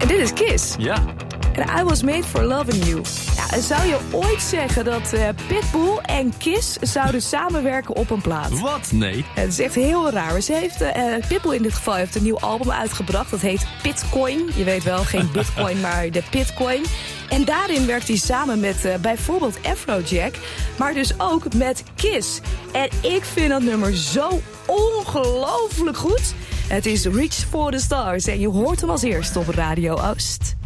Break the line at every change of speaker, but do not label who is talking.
Dit is Kiss.
Ja.
En I Was Made For Loving You. Ja, zou je ooit zeggen dat Pitbull en Kiss zouden samenwerken op een plaat?
Wat? Nee.
Het is echt heel raar. Pitbull in dit geval heeft een nieuw album uitgebracht. Dat heet Pitcoin. Je weet wel, geen bitcoin, maar de Pitcoin. En daarin werkt hij samen met bijvoorbeeld Afrojack. Maar dus ook met Kiss. En ik vind dat nummer zo ongelooflijk goed. Het is Reach for the Stars. En je hoort hem als eerste op Radio Oost.